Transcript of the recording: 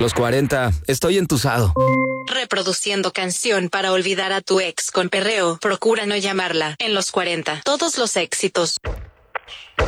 Los 40, estoy entusado. Reproduciendo canción para olvidar a tu ex con perreo. Procura no llamarla. En los 40, todos los éxitos.